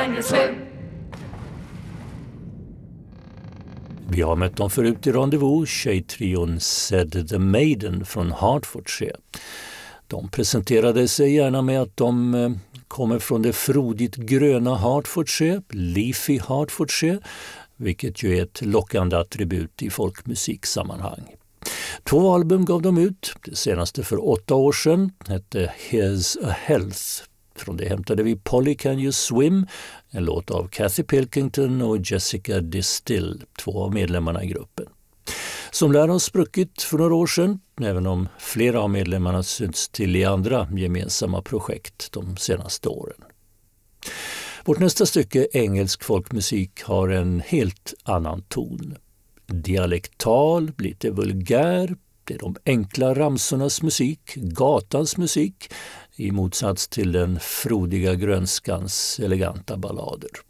can you swim? Vi har mött dem förut i Rendezvous, tjejtrion Said the Maiden från Hertfordshire. De presenterade sig gärna med att de kommer från det frodigt gröna Hertfordshire, Leafy Hertfordshire, vilket ju är ett lockande attribut i folkmusiksammanhang. 2 album gav de ut, det senaste för 8 år sedan hette Here's a Health. Från det hämtade vi Polly Can You Swim, en låt av Kathy Pilkington och Jessica Distill, 2 av medlemmarna i gruppen. Som lär ha spruckit för några år sedan, även om flera av medlemmarna synts till i andra gemensamma projekt de senaste åren. Vårt nästa stycke, engelsk folkmusik, har en helt annan ton. Dialektal, lite vulgär, det är de enkla ramsornas musik, gatans musik, i motsats till den frodiga grönskans eleganta ballader.